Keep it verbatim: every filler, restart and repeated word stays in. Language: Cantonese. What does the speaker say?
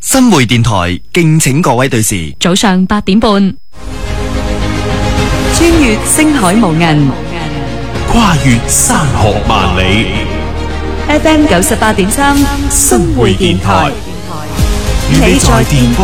新匯電台敬請各位對視。 早上八點半，穿越星海無垠， 跨越山河萬里。 F M 九十八點三，新匯電台，與你在電